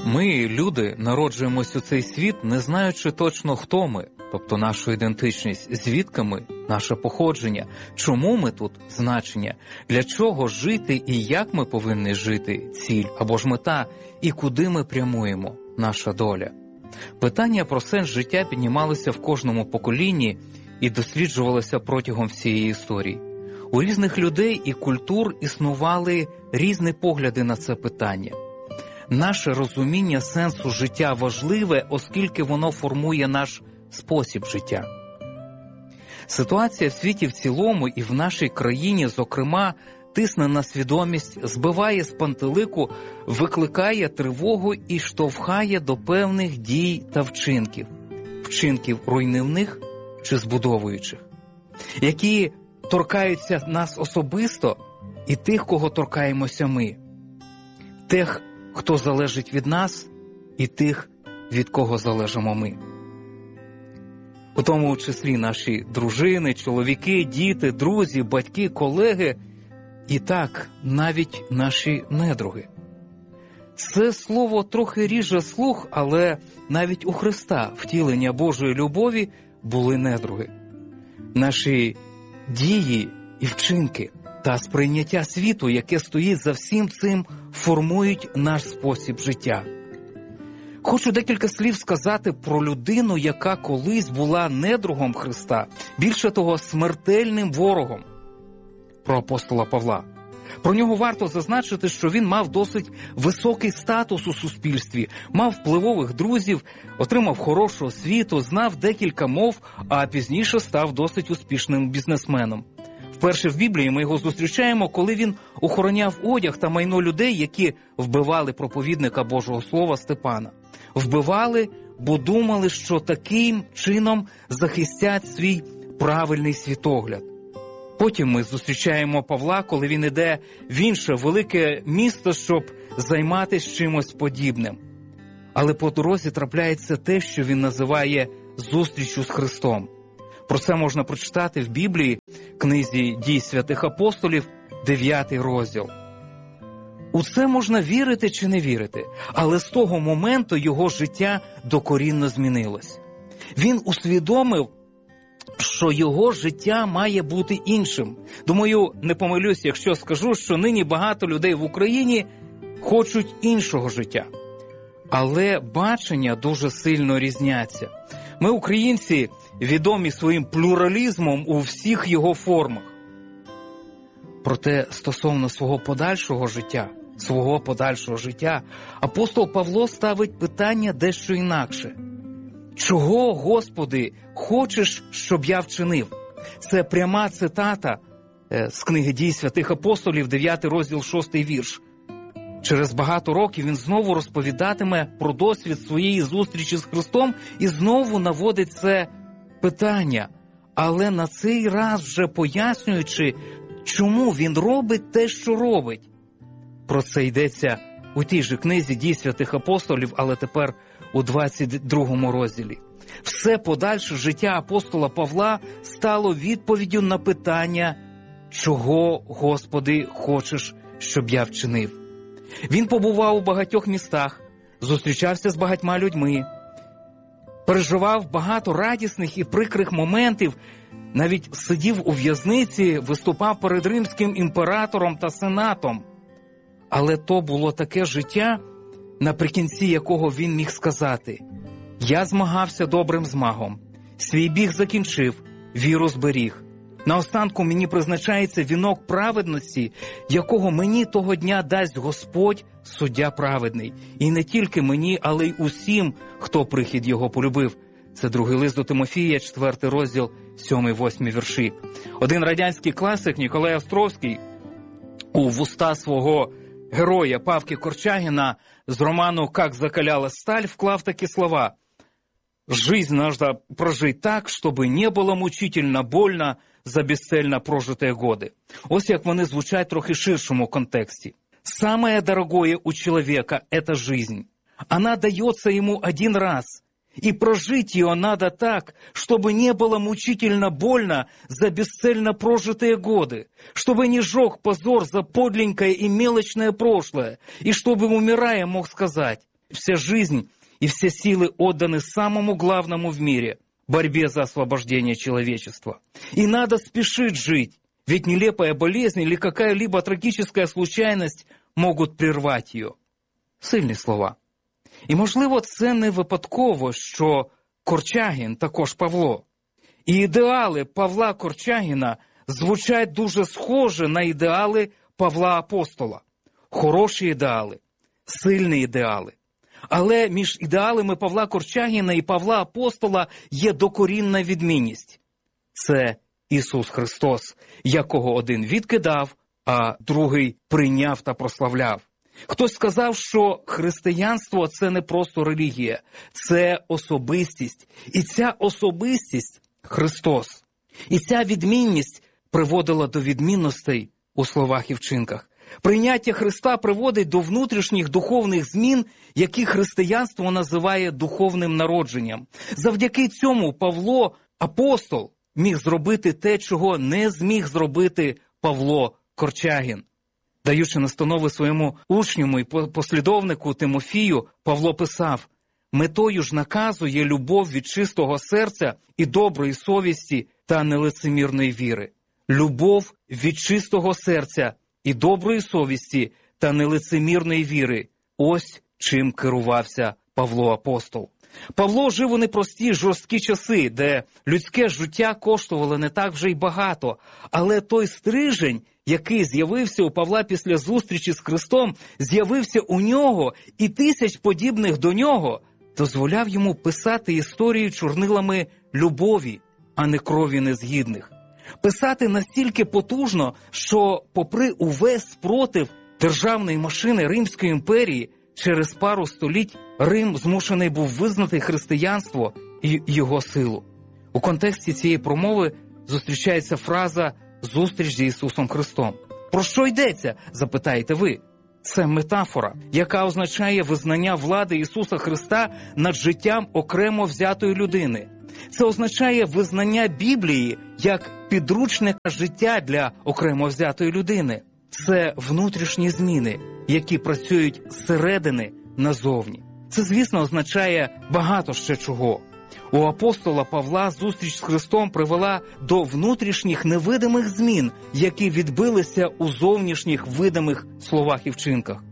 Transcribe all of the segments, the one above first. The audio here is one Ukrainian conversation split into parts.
Ми, люди, народжуємось у цей світ, не знаючи точно, хто ми, тобто нашу ідентичність, звідки ми, наше походження, чому ми тут, значення, для чого жити і як ми повинні жити, ціль або ж мета, і куди ми прямуємо, наша доля. Питання про сенс життя піднімалося в кожному поколінні і досліджувалося протягом всієї історії. У різних людей і культур існували різні погляди на це питання. Наше розуміння сенсу життя важливе, оскільки воно формує наш спосіб життя. Ситуація в світі в цілому і в нашій країні, зокрема, тисне на свідомість, збиває з пантелику, викликає тривогу і штовхає до певних дій та вчинків. Вчинків руйнівних чи збудовуючих, які торкаються нас особисто і тих, кого торкаємося ми. Тих, хто залежить від нас, і тих, від кого залежимо ми. У тому числі наші дружини, чоловіки, діти, друзі, батьки, колеги і так, навіть наші недруги. Це слово трохи ріже слух, але навіть у Христа, втілення Божої любові, були недруги. Наші дії і вчинки та сприйняття світу, яке стоїть за всім цим, формують наш спосіб життя. Хочу декілька слів сказати про людину, яка колись була недругом Христа, більше того, смертельним ворогом, про апостола Павла. Про нього варто зазначити, що він мав досить високий статус у суспільстві, мав впливових друзів, отримав хорошу освіту, знав декілька мов, а пізніше став досить успішним бізнесменом. Вперше в Біблії ми його зустрічаємо, коли він охороняв одяг та майно людей, які вбивали проповідника Божого Слова Степана. Вбивали, бо думали, що таким чином захистять свій правильний світогляд. Потім ми зустрічаємо Павла, коли він іде в інше велике місто, щоб займатися чимось подібним. Але по дорозі трапляється те, що він називає зустрічю з Христом. Про це можна прочитати в Біблії, книзі «Дій святих апостолів», 9 розділ. У це можна вірити чи не вірити, але з того моменту його життя докорінно змінилось. Він усвідомив, що його життя має бути іншим. Думаю, не помилюсь, якщо скажу, що нині багато людей в Україні хочуть іншого життя. Але бачення дуже сильно різняться. Ми, українці, відомі своїм плюралізмом у всіх його формах. Проте стосовно свого подальшого життя, апостол Павло ставить питання дещо інакше. «Чого, Господи, хочеш, щоб я вчинив?» Це пряма цитата з книги «Дій святих апостолів», 9 розділ, 6 вірш. Через багато років він знову розповідатиме про досвід своєї зустрічі з Христом і знову наводить це питання, але на цей раз вже пояснюючи, чому він робить те, що робить. Про це йдеться у тій же книзі «Дій святих апостолів», але тепер у 22 розділі. Все подальше життя апостола Павла стало відповіддю на питання «Чого, Господи, хочеш, щоб я вчинив?». Він побував у багатьох містах, зустрічався з багатьма людьми, переживав багато радісних і прикрих моментів, навіть сидів у в'язниці, виступав перед римським імператором та сенатом. Але то було таке життя, наприкінці якого він міг сказати: «Я змагався добрим змагом, свій біг закінчив, віру зберіг. Наостанку мені призначається вінок праведності, якого мені того дня дасть Господь, суддя праведний. І не тільки мені, але й усім, хто прихід його полюбив». Це другий лист до Тимофія, 4 розділ, 7-8 вірші. Один радянський класик Ніколай Островський у вуста свого героя Павки Корчагіна з роману «Как закаляла сталь» вклав такі слова: «Жизнь надо прожить так, чтобы не было мучительно больно за бесцельно прожитые годы». Ось як вони звучать в трохи ширшому контексті. Самое дорогое у человека – это жизнь. Она дается ему один раз. И прожить ее надо так, чтобы не было мучительно больно за бесцельно прожитые годы, чтобы не жег позор за подленькое и мелочное прошлое, и чтобы, умирая, мог сказать: вся жизнь и все силы отданы самому главному в мире – борьбе за освобождение человечества. И надо спешить жить, ведь нелепая болезнь или какая-либо трагическая случайность могут прервати її. Сильні слова. І, можливо, це не випадково, що Корчагін також Павло. І ідеали Павла Корчагіна звучать дуже схоже на ідеали Павла Апостола. Хороші ідеали, сильні ідеали. Але між ідеалами Павла Корчагіна і Павла Апостола є докорінна відмінність. Це Ісус Христос, якого один відкидав, а другий прийняв та прославляв. Хтось сказав, що християнство – це не просто релігія, це особистість. І ця особистість – Христос. І ця відмінність приводила до відмінностей у словах і вчинках. Прийняття Христа приводить до внутрішніх духовних змін, які християнство називає духовним народженням. Завдяки цьому Павло, апостол, міг зробити те, чого не зміг зробити Павло Корчагін. Даючи настанови своєму учню і послідовнику Тимофію, Павло писав: «Метою ж наказу є любов від чистого серця і доброї совісті та нелицемірної віри». Любов від чистого серця і доброї совісті та нелицемірної віри – ось чим керувався Павло Апостол. Павло жив у непрості, жорсткі часи, де людське життя коштувало не так вже й багато, але той стрижень, який з'явився у Павла після зустрічі з Христом, з'явився у нього і тисяч подібних до нього, дозволяв йому писати історію чорнилами любові, а не крові незгідних. Писати настільки потужно, що попри увесь спротив державної машини Римської імперії, через пару століть Рим змушений був визнати християнство і його силу. У контексті цієї промови зустрічається фраза «зустріч з Ісусом Христом». Про що йдеться, запитаєте ви? Це метафора, яка означає визнання влади Ісуса Христа над життям окремо взятої людини. Це означає визнання Біблії як підручника життя для окремо взятої людини. Це внутрішні зміни, які працюють зсередини назовні. Це, звісно, означає багато ще чого. У апостола Павла зустріч з Христом привела до внутрішніх невидимих змін, які відбилися у зовнішніх видимих словах і вчинках.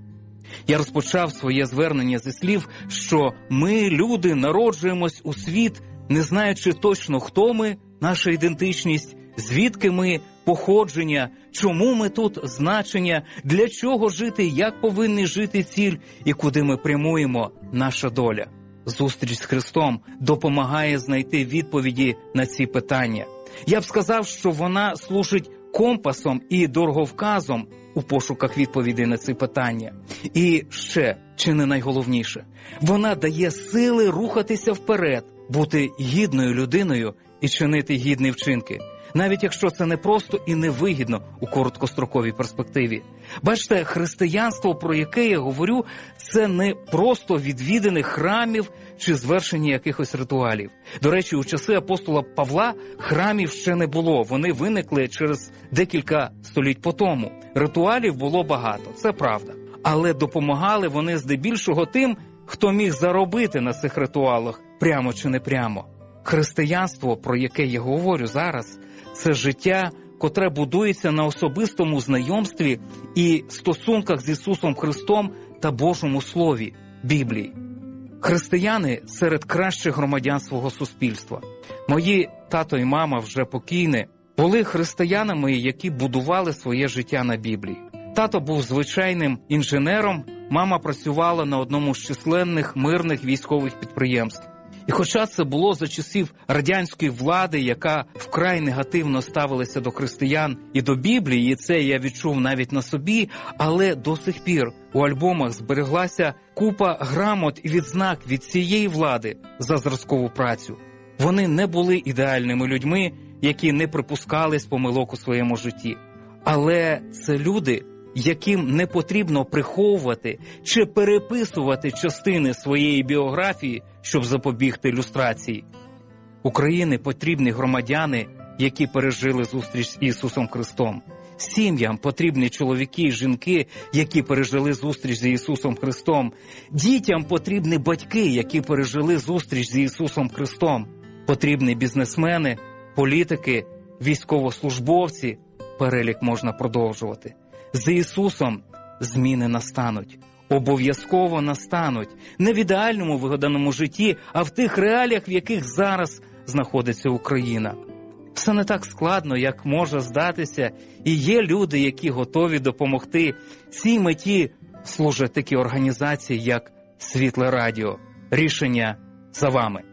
Я розпочав своє звернення зі слів, що ми, люди, народжуємось у світ, не знаючи точно, хто ми, наша ідентичність, звідки ми, походження, чому ми тут, значення, для чого жити, як повинні жити ціль і куди ми прямуємо, наша доля. Зустріч з Христом допомагає знайти відповіді на ці питання. Я б сказав, що вона служить компасом і дороговказом у пошуках відповідей на ці питання. І ще, чи не найголовніше, вона дає сили рухатися вперед, бути гідною людиною і чинити гідні вчинки. Навіть якщо це не просто і не вигідно у короткостроковій перспективі. Бачите, християнство, про яке я говорю, це не просто відвідини храмів чи звершення якихось ритуалів. До речі, у часи апостола Павла храмів ще не було. Вони виникли через декілька століть по тому. Ритуалів було багато, це правда. Але допомагали вони здебільшого тим, хто міг заробити на цих ритуалах, прямо чи не прямо. Християнство, про яке я говорю зараз, це життя, котре будується на особистому знайомстві і стосунках з Ісусом Христом та Божому Слові, Біблії. Християни серед кращих громадян свого суспільства. Мої тато і мама, вже покійні, були християнами, які будували своє життя на Біблії. Тато був звичайним інженером, мама працювала на одному з численних мирних військових підприємств. І хоча це було за часів радянської влади, яка вкрай негативно ставилася до християн і до Біблії, і це я відчув навіть на собі, але до сих пір у альбомах збереглася купа грамот і відзнак від цієї влади за зразкову працю. Вони не були ідеальними людьми, які не припускались помилок у своєму житті. Але це люди, яким не потрібно приховувати чи переписувати частини своєї біографії, щоб запобігти люстрації. Україні потрібні громадяни, які пережили зустріч з Ісусом Христом. Сім'ям потрібні чоловіки і жінки, які пережили зустріч з Ісусом Христом. Дітям потрібні батьки, які пережили зустріч з Ісусом Христом. Потрібні бізнесмени, політики, військовослужбовці. Перелік можна продовжувати. З Ісусом зміни настануть. Обов'язково настануть. Не в ідеальному вигаданому житті, а в тих реаліях, в яких зараз знаходиться Україна. Все не так складно, як може здатися, і є люди, які готові допомогти. Цій меті служать такі організації, як Світле Радіо. Рішення за вами.